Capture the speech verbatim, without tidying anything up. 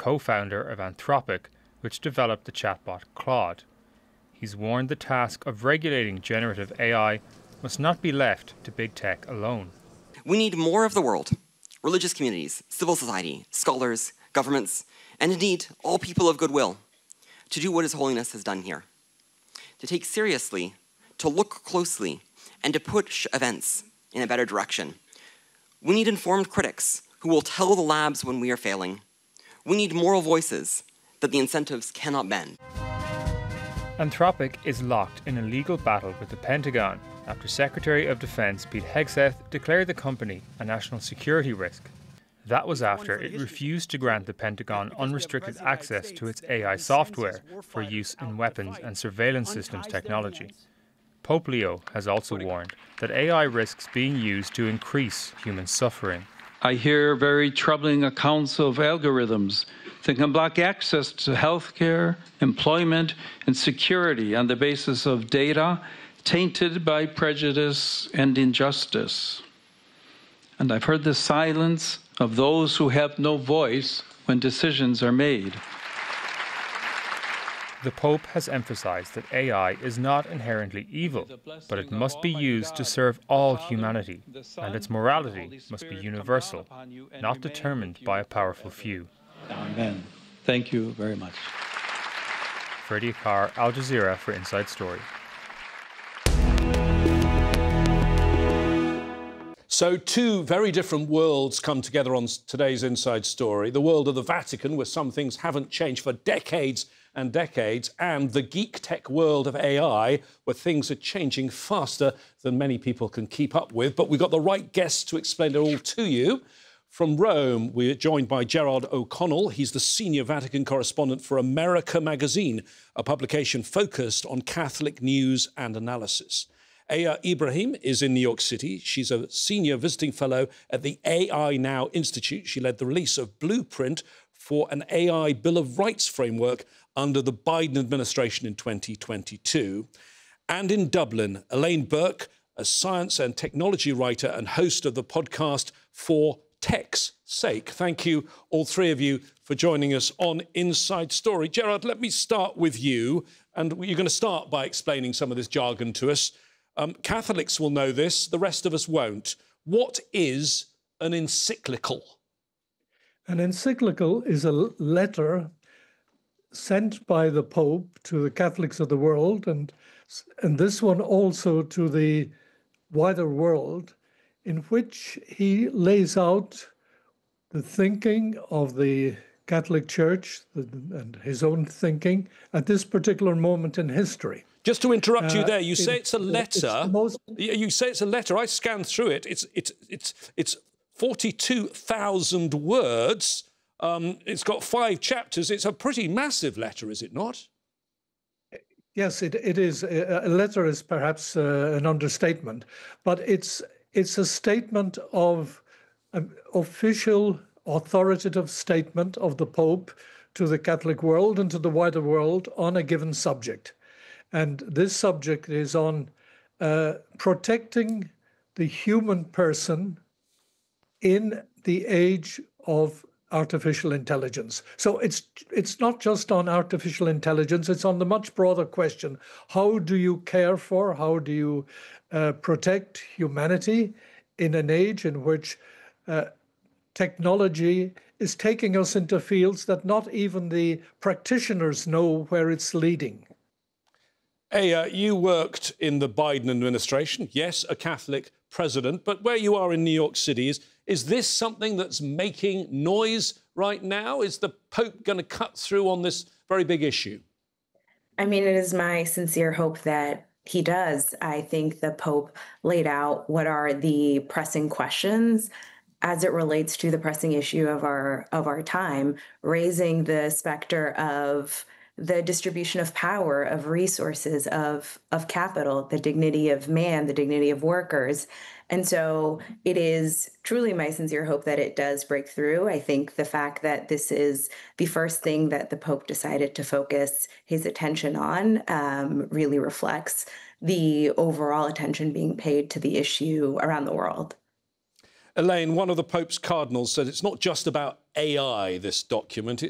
co-founder of Anthropic, which developed the chatbot Claude. He's warned the task of regulating generative A I must not be left to big tech alone. We need more of the world, religious communities, civil society, scholars, governments, and indeed all people of goodwill, to do what His Holiness has done here. To take seriously, to look closely, and to push events in a better direction. We need informed critics who will tell the labs when we are failing. We need moral voices that the incentives cannot bend. Anthropic is locked in a legal battle with the Pentagon after Secretary of Defense Pete Hegseth declared the company a national security risk. That was after it refused to grant the Pentagon unrestricted access to its A I software for use in weapons and surveillance systems technology. Pope Leo has also warned that A I risks being used to increase human suffering. I hear very troubling accounts of algorithms that can block access to healthcare, employment, and security on the basis of data tainted by prejudice and injustice. And I've heard the silence of those who have no voice when decisions are made. The Pope has emphasized that A I is not inherently evil, but it must be used to serve all humanity, and its morality must be universal, not determined by a powerful few. Amen. Thank you very much. Ferdy Akar, Al Jazeera for Inside Story. So two very different worlds come together on today's Inside Story. The world of the Vatican, where some things haven't changed for decades and decades, and the geek tech world of A I, where things are changing faster than many people can keep up with. But we've got the right guests to explain it all to you. From Rome, we're joined by Gerard O'Connell. He's the senior Vatican correspondent for America Magazine, a publication focused on Catholic news and analysis. Aya Ibrahim is in New York City. She's a senior visiting fellow at the A I Now Institute. She led the release of Blueprint for an A I Bill of Rights framework under the Biden administration in twenty twenty-two. And in Dublin, Elaine Burke, a science and technology writer and host of the podcast For Tech's Sake. Thank you, all three of you, for joining us on Inside Story. Gerard, let me start with you. And you're going to start by explaining some of this jargon to us. Um, Catholics will know this, the rest of us won't. What is an encyclical? An encyclical is a letter sent by the Pope to the Catholics of the world, and, and this one also to the wider world, in which he lays out the thinking of the Catholic Church and his own thinking at this particular moment in history. Just to interrupt you there, you say it, it's a letter. It's most... You say it's a letter. I scanned through it. It's it's it's it's forty-two thousand words. Um, it's got five chapters. It's a pretty massive letter, is it not? Yes, it it is. A letter is perhaps uh, an understatement, but it's it's a statement of an official, authoritative statement of the Pope to the Catholic world and to the wider world on a given subject. And this subject is on uh, protecting the human person in the age of artificial intelligence. So it's it's not just on artificial intelligence, it's on the much broader question. How do you care for, how do you uh, protect humanity in an age in which uh, technology is taking us into fields that not even the practitioners know where it's leading? Hey, uh, you worked in the Biden administration. Yes, a Catholic president, but where you are in New York City, is, is this something that's making noise right now? Is the Pope going to cut through on this very big issue? I mean, it is my sincere hope that he does. I think the Pope laid out what are the pressing questions as it relates to the pressing issue of our of our time, raising the specter of the distribution of power, of resources, of of capital, the dignity of man, the dignity of workers. And so it is truly my sincere hope that it does break through. I think the fact that this is the first thing that the Pope decided to focus his attention on um, really reflects the overall attention being paid to the issue around the world. Elaine, one of the Pope's cardinals said it's not just about A I, this document.